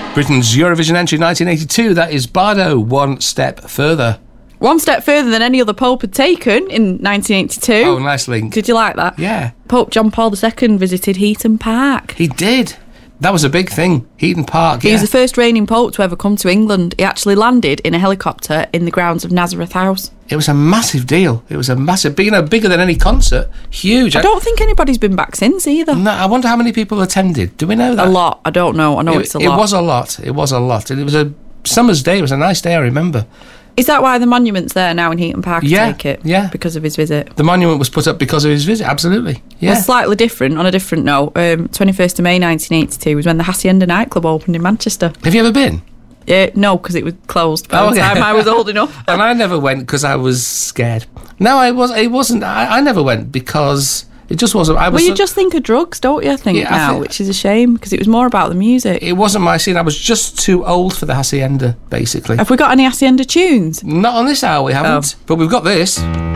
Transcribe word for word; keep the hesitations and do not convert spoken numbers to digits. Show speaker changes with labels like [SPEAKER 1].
[SPEAKER 1] Britain's Eurovision entry nineteen eighty-two, that is Bardo, One Step Further.
[SPEAKER 2] One step further than any other Pope had taken in nineteen eighty-two.
[SPEAKER 1] Oh, nice link.
[SPEAKER 2] Did you like that?
[SPEAKER 1] Yeah.
[SPEAKER 2] Pope John Paul the Second visited Heaton Park.
[SPEAKER 1] He did. That was a big thing. Heaton Park,
[SPEAKER 2] He
[SPEAKER 1] yeah.
[SPEAKER 2] was the first reigning Pope to ever come to England. He actually landed in a helicopter in the grounds of Nazareth House.
[SPEAKER 1] It was a massive deal. It was a massive, you know, bigger than any concert. Huge.
[SPEAKER 2] I don't think anybody's been back since either.
[SPEAKER 1] No, I wonder how many people attended. Do we know that?
[SPEAKER 2] A lot. I don't know. I know
[SPEAKER 1] It,
[SPEAKER 2] it's a
[SPEAKER 1] it
[SPEAKER 2] lot.
[SPEAKER 1] was a lot. It was a lot. It was a summer's day. It was a nice day, I remember.
[SPEAKER 2] Is that why the monument's there now in Heaton Park?
[SPEAKER 1] Yeah,
[SPEAKER 2] I take it?
[SPEAKER 1] yeah.
[SPEAKER 2] Because of his visit.
[SPEAKER 1] The monument was put up because of his visit, absolutely. Yeah.
[SPEAKER 2] Well, slightly different, on a different note, um, twenty-first of May nineteen eighty-two was when the Hacienda nightclub opened in Manchester.
[SPEAKER 1] Have you ever been?
[SPEAKER 2] Uh, no, because it was closed by
[SPEAKER 1] Oh,
[SPEAKER 2] the
[SPEAKER 1] okay.
[SPEAKER 2] time I was old enough.
[SPEAKER 1] And I never went because I was scared. No, I was. It wasn't. I, I never went because it just wasn't. I was.
[SPEAKER 2] Well, you just think of drugs, don't you, I think,
[SPEAKER 1] Yeah, I
[SPEAKER 2] now,
[SPEAKER 1] think-
[SPEAKER 2] which is a shame, because it was more about the music.
[SPEAKER 1] It wasn't my scene. I was just too old for the Hacienda, basically.
[SPEAKER 2] Have we got any Hacienda tunes?
[SPEAKER 1] Not on this hour, we haven't.
[SPEAKER 2] Oh.
[SPEAKER 1] But we've got this.